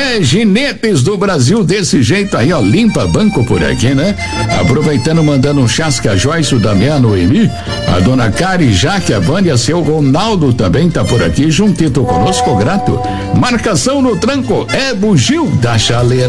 Ginetes do Brasil desse jeito aí, ó, limpa banco por aqui, né? Aproveitando, mandando um chasca a Joyce, o Damiano, o Emi, a dona Cari, Jaque, a Vânia, seu Ronaldo também tá por aqui, juntito conosco, grato. Marcação no tranco, é Bugio da Chaleira.